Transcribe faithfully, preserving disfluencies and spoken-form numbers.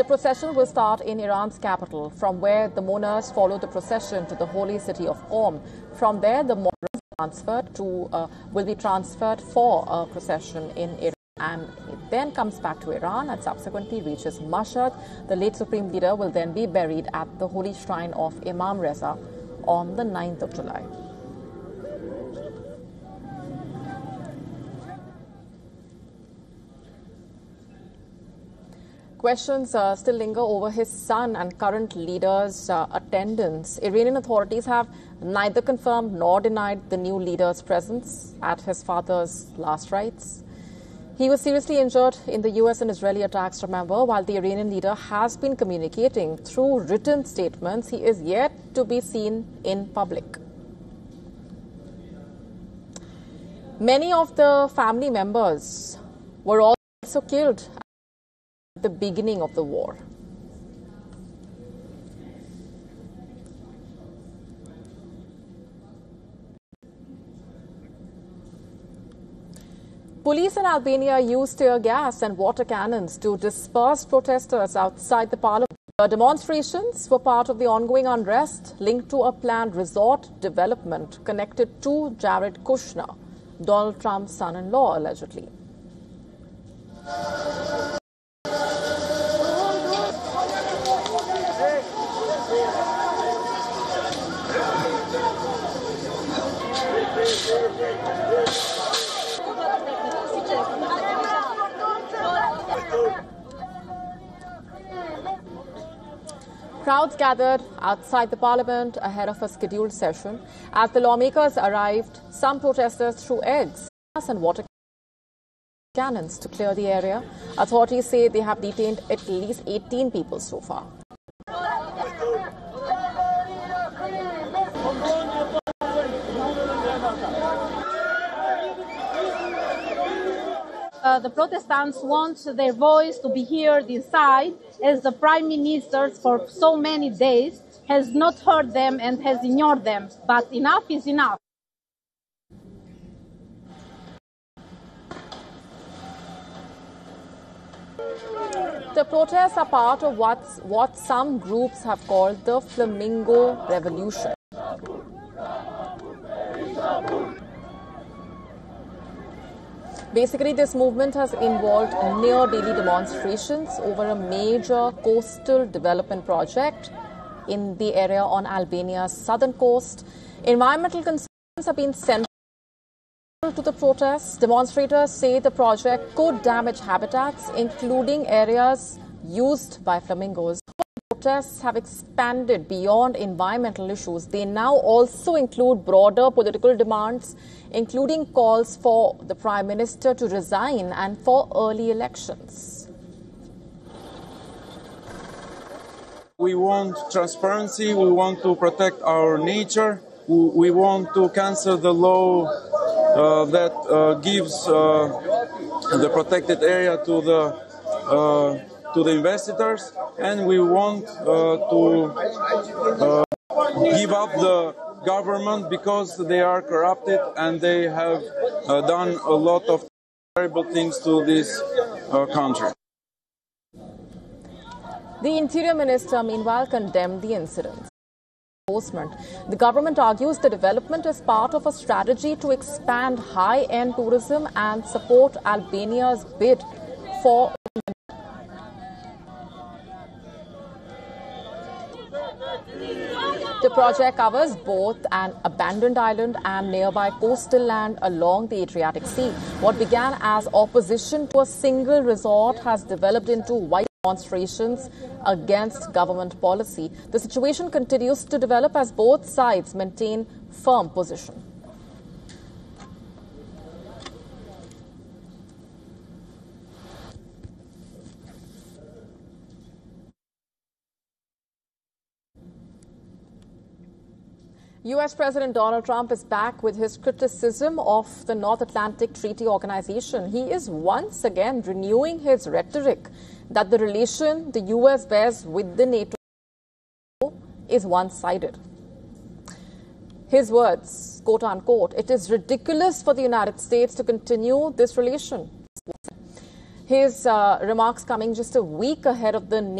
The procession will start in Iran's capital, from where the mourners follow the procession to the holy city of Qom. From there, the mourners transferred to uh, will be transferred for a procession in Iran, and it then comes back to Iran and subsequently reaches Mashhad. The late Supreme Leader will then be buried at the holy shrine of Imam Reza on the ninth of July. Questions uh, still linger over his son and current leader's uh, attendance. Iranian authorities have neither confirmed nor denied the new leader's presence at his father's last rites. He was seriously injured in the U S and Israeli attacks, remember. While the Iranian leader has been communicating through written statements, he is yet to be seen in public. Many of the family members were also killed at the beginning of the war. Police in Albania used tear gas and water cannons to disperse protesters outside the parliament. The demonstrations were part of the ongoing unrest linked to a planned resort development connected to Jared Kushner, Donald Trump's son-in-law, allegedly. Crowds gathered outside the parliament ahead of a scheduled session. As the lawmakers arrived, some protesters threw eggs and water cannons to clear the area. Authorities say they have detained at least eighteen people so far. Uh, the Protestants want their voice to be heard inside, as the Prime Minister for so many days has not heard them and has ignored them. But enough is enough. The protests are part of what's, what some groups have called the Flamingo Revolution. Basically, this movement has involved near-daily demonstrations over a major coastal development project in the area on Albania's southern coast. Environmental concerns have been central to the protests. Demonstrators say the project could damage habitats, including areas used by flamingos. Protests have expanded beyond environmental issues. They now also include broader political demands, including calls for the Prime Minister to resign and for early elections. We want transparency, we want to protect our nature, we want to cancel the law uh, that uh, gives uh, the protected area to the uh, to the investors, and we want uh, to uh, give up the government because they are corrupted and they have uh, done a lot of terrible things to this uh, country. The Interior Minister, meanwhile, condemned the incident. The government argues the development is part of a strategy to expand high-end tourism and support Albania's bid for The project covers both an abandoned island and nearby coastal land along the Adriatic Sea. What began as opposition to a single resort has developed into wide demonstrations against government policy. The situation continues to develop as both sides maintain firm position. U S President Donald Trump is back with his criticism of the North Atlantic Treaty Organization. He is once again renewing his rhetoric that the relation the U S bears with the NATO is one-sided. His words, quote unquote, "It is ridiculous for the United States to continue this relation." His uh, remarks coming just a week ahead of the